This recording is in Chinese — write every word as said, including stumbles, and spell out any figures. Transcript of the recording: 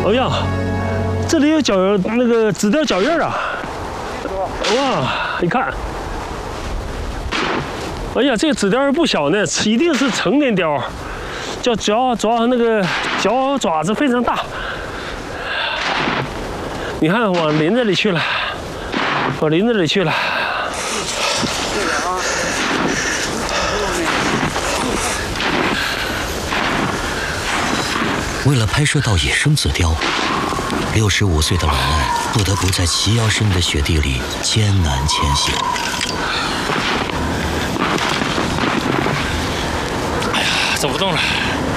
哎呀，这里有脚那个紫貂脚印啊！哇，你看，哎呀，这个紫貂不小呢，一定是成年貂，叫脚爪那个脚爪子非常大。你看，往林子里去了，往林子里去了。 为了拍摄到野生紫貂，六十五岁的老艾不得不在齐腰深的雪地里艰难前行。 哎呀，走不动了。